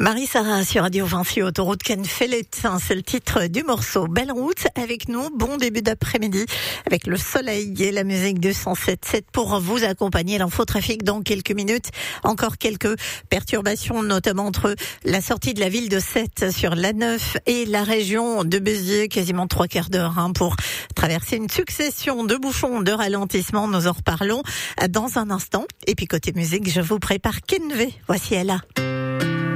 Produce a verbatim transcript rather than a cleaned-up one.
Marie-Sara sur Radio Vinci, autoroute Ken Fellet, c'est le titre du morceau. Belle route avec nous, bon début d'après-midi avec le soleil et la musique de cent sept virgule sept pour vous accompagner. L'infotrafic dans quelques minutes. Encore quelques perturbations, notamment entre la sortie de la ville de Sète sur l'A neuf et la région de Béziers, quasiment trois quarts d'heure hein, pour traverser une succession de bouchons, de ralentissements. Nous en reparlons dans un instant. Et puis côté musique, je vous prépare Kenvé. Voici elle.